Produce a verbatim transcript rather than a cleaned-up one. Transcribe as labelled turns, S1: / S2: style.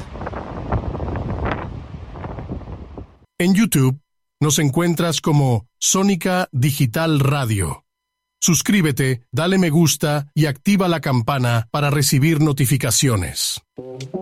S1: En YouTube nos encuentras como Sónica Digital Radio. Suscríbete, dale me gusta y activa la campana para recibir notificaciones.